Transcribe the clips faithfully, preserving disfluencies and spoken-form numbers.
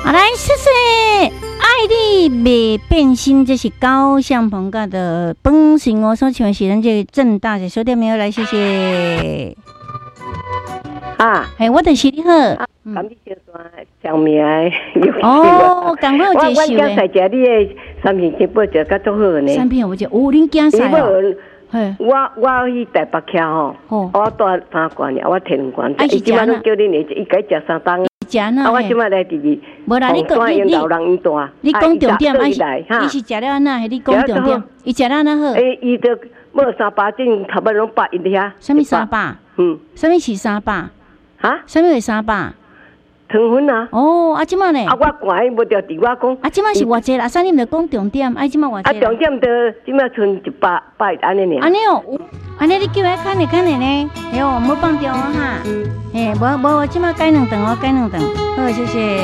好来，谢谢爱你未变心，这是高向鹏家的本性哦。所请是咱这正大的小店没有来，谢谢。 啊， 哎，我就是你好。 感谢小山上面的哦，赶快有介绍的。 我我才食你的三片金宝，食甲足好呢。 三片有食，有恁囝使哦。 我我去台北徛吼，我带三罐尔，我摕两罐。啊，是真啊。叫恁的，伊该食三档。食呐。啊，我即摆来第二。 无啦，你讲你你你讲重点，还是伊是食了安那？还你讲重点？伊食了安那好？ 诶，伊就无三百斤，头尾拢百一遐。 什么三百？嗯，什么是三百？啊？什么是三百？ 糖分啊！ 哦，啊，即摆呢？ 啊，我管无着伫我讲。 啊，即摆是偌济啦？啥你毋着讲重点？啊，即摆偌济？ 啊，重点着即摆剩一百百安尼尔。 安尼哦，安尼你叫伊看咧看咧呢？哎呦，莫放掉哦哈！嘿，无无，我即摆改两顿哦，改两顿。好，谢谢。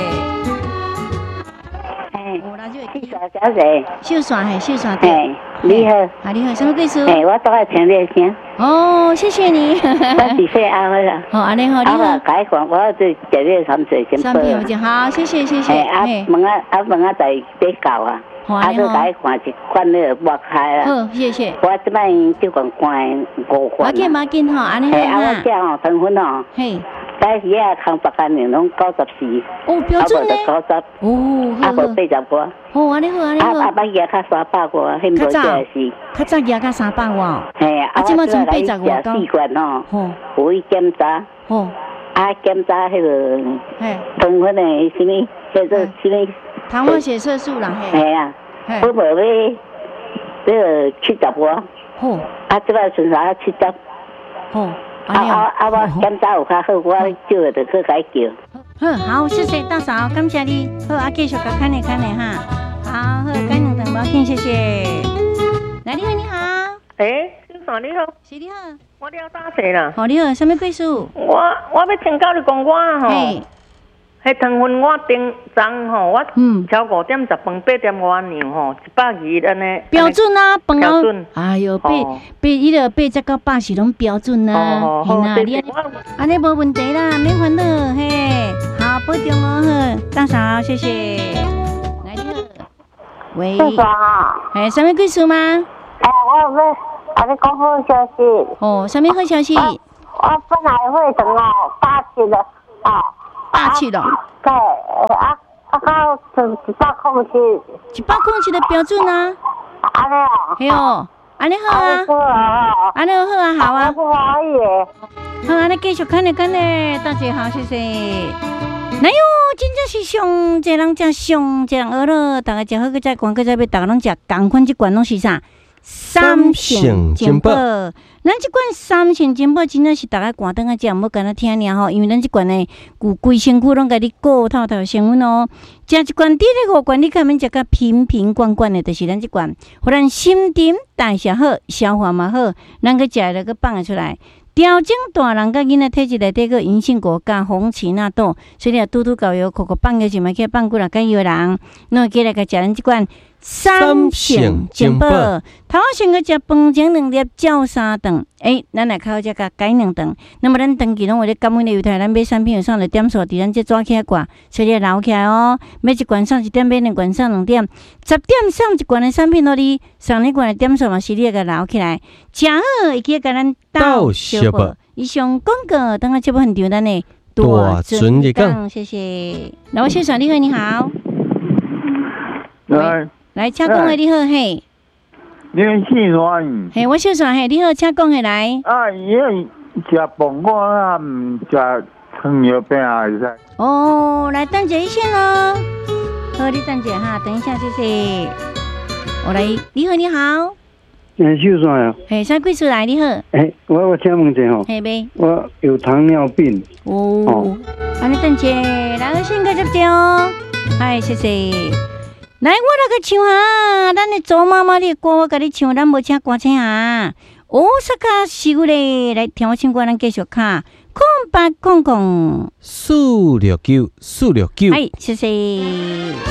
哎，秀山小姐。 秀山嘿，秀山对。 哎，你好。 啊，你好，什么贵叔？ 哎，我倒来听你声。 哦，谢谢你。 我几岁啊？我啦。 好，安尼好，你好。 啊，改款，我这食你三岁先。 三片就好，谢谢谢谢。 哎，啊，问啊啊问啊，在底教啊。啊，你改款一款那个抹开啦。 好，谢谢。 我这摆就讲关五款。 马紧马紧吼，安尼好啊。哎，啊，我这吼糖分吼。 嘿。 在鱼啊，空白干年拢九十四。 哦，标准呢？ 九十。 哦，好。 啊，无八十多。 哦，安尼好，安尼好。 啊，啊，捌鱼较三百多，迄无这是。 较早鱼较三百外。 嘿，啊， 即马从八十外到。四罐哦。 哦。 有去检查。 哦。 啊，检查迄个。嘿。糖分的什么？叫做什么？ 糖化血色素啦， 嘿。嘿啊。我无要，那个七十多。 哦。 啊，这个剩啥七十？ 哦。 啊啊啊！我检查有较好，我叫就去改叫。 好，好，谢谢大嫂，感谢你。好，啊，继续甲看咧看咧哈。好，好，改两顿，无紧，谢谢。来，你好，你好。 诶，小山你好。 是你好。 我了打者啦。 好，你好，什么贵数？ 我我要请教你讲我吼。迄糖分我顶昨吼，我超五点十分八点外样吼，一百二安尼。 标准啊， 标准。 哎呦，八八伊个八十到八是拢标准啊。 哦好， 你安尼无问题啦，免烦恼嘿。好，保重哦，好，大嫂，谢谢。来，你好。喂。 谢谢哈。 哎，什么贵数吗？ 哎，我要跟你讲好消息。 哦，什么好消息？ 我本来会等哦，八七的哦。 八七了。 对，啊啊到剩一百空七。 一百空七的标准啊。 安尼哦。 嘿哦，安尼好啊。 好啊。 安尼好啊，好啊。 不可以的。 好，安尼继续看咧看咧，大姐好，谢谢。哎呦，真正是上济人食上济人学了，大家食好个再管个再要，大家拢食同款即罐拢是啥？三性金宝。咱即款三性金宝真正是大家寒顿啊食，毋好干那听尔吼，因为咱即罐呢，有规身躯拢甲你顾透透成分哦。食一罐滴咧五罐，你看免食甲瓶瓶罐罐的，就是咱即罐，互咱心沉代谢好，消化嘛好，咱个食了个放得出来。调整大人甲囡仔体质内底个银杏果加红荠纳豆，所以你拄拄搞药，口口放个就买去放几来甲药人，侬记来甲食咱即罐三性金宝。头先个食饭前两粒，照三顿。诶，咱来靠只甲改两顿。那么咱长期拢为咧感恩的犹太，咱买产品有上的点数，伫咱这抓起来挂，所以留起来哦。买一罐送一点，买两罐送两点，十点送一罐的产品落你，送你罐的点数嘛是你个留起来，食好，伊去甲咱倒小宝。以上广告，等下节目现场咱的大尊日讲，谢谢。老先生你好，你好。 来来，请讲的你好嘿。 你姓啥？ 嘿，我姓啥嘿？你好，请讲的来。 啊，伊个食饭我啊，唔食糖尿病啊，会使。 哦，来等一下咯。好，你等一下哈，等一下，谢谢。我来，你好，你好。 诶，姓啥呀？ 嘿，啥贵数来？你好。 诶，我我请问一下吼。 嘿呗。 我有糖尿病。 哦。啊，你等一下，来，我先个接接哦。嗨，谢谢。来，我来个唱哈，咱的周妈妈的歌，我甲你唱，咱无请歌星啊。大阪市嘞，来听我唱歌，咱继续卡空八空空四六九四六九。 哎，谢谢。